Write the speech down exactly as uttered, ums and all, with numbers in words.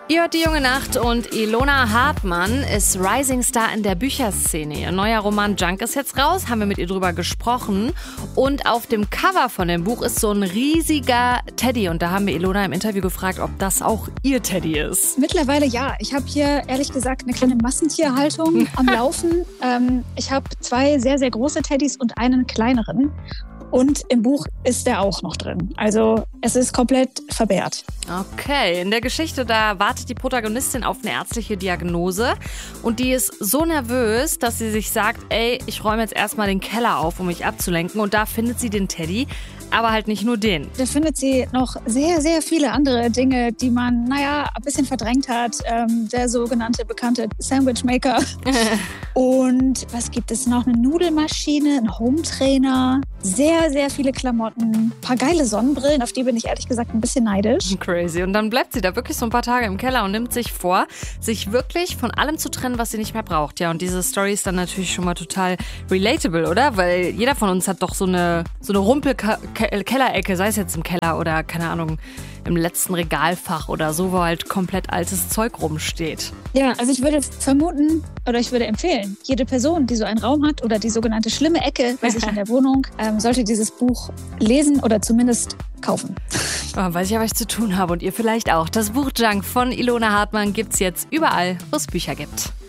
Ihr hört die junge Nacht und Ilona Hartmann ist Rising Star in der Bücherszene. Ihr neuer Roman Junk ist jetzt raus, haben wir mit ihr drüber gesprochen. Und auf dem Cover von dem Buch ist so ein riesiger Teddy. Und da haben wir Ilona im Interview gefragt, ob das auch ihr Teddy ist. Mittlerweile ja. Ich habe hier ehrlich gesagt eine kleine Massentierhaltung am Laufen. Ähm, ich habe zwei sehr, sehr große Teddys und einen kleineren. Und im Buch ist der auch noch drin. Also es ist komplett verwehrt. Okay, in der Geschichte, da wartet die Protagonistin auf eine ärztliche Diagnose. Und die ist so nervös, dass sie sich sagt, ey, ich räume jetzt erstmal den Keller auf, um mich abzulenken. Und da findet sie den Teddy, aber halt nicht nur den. Da findet sie noch sehr, sehr viele andere Dinge, die man, naja, ein bisschen verdrängt hat. Ähm, der sogenannte bekannte Sandwichmaker. Und was gibt es noch? Eine Nudelmaschine, ein Hometrainer, sehr, sehr viele Klamotten, ein paar geile Sonnenbrillen, auf die bin ich ehrlich gesagt ein bisschen neidisch. Crazy. Und dann bleibt sie da wirklich so ein paar Tage im Keller und nimmt sich vor, sich wirklich von allem zu trennen, was sie nicht mehr braucht. Ja, und diese Story ist dann natürlich schon mal total relatable, oder? Weil jeder von uns hat doch so eine, so eine Rumpel-Kellerecke, sei es jetzt im Keller oder, keine Ahnung, im letzten Regalfach oder so, wo halt komplett altes Zeug rumsteht. Ja, also ich würde vermuten oder ich würde empfehlen, jede Person, die so einen Raum hat oder die sogenannte schlimme Ecke bei sich in der Wohnung, ähm, sollte dieses Buch lesen oder zumindest kaufen. Oh, weiß ich ja, was ich zu tun habe und ihr vielleicht auch. Das Buch Junk von Ilona Hartmann gibt's jetzt überall, wo es Bücher gibt.